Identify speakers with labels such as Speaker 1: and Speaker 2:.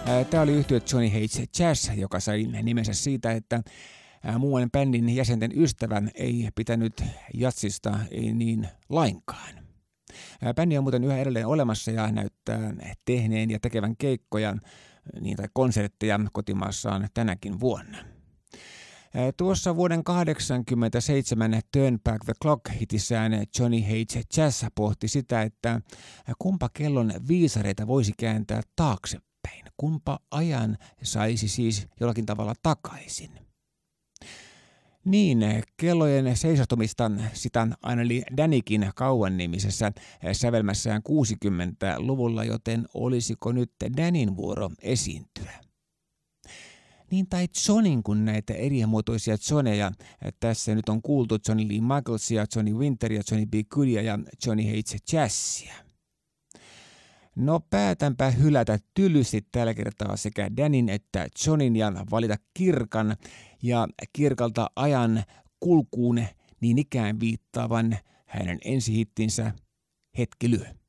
Speaker 1: Tämä oli yhtye Johnny Hates Jazz, joka sai nimensä siitä, että muun bändin jäsenten ystävän ei pitänyt jatsista niin lainkaan. Bändi on muuten yhä edelleen olemassa ja näyttää tehneen ja tekevän keikkoja tai konsertteja kotimaassaan tänäkin vuonna. Tuossa vuoden 1987 Turn Back the Clock-hitissään Johnny Hates Jazz pohti sitä, että kumpa kellon viisareita voisi kääntää taaksepäin, kumpa ajan saisi siis jollakin tavalla takaisin. Niin, kellojen seisahtumista sitä aina oli Dannykin kauan nimisessä sävelmässään 60-luvulla, joten olisiko nyt Dannyn vuoro esiintyä? Niin tai Johnin kuin näitä erimuotoisia Johneja. Tässä nyt on kuultu Johnny Lee Michaelsia, Johnny Winteria, Johnny B. Goodia ja Johnny Hates Jazzia. No päätänpä hylätä tylysti tällä kertaa sekä Dannyn että Johnin ja valita Kirkan ja Kirkalta ajan kulkuun niin ikään viittaavan hänen ensihittinsä Hetki lyö.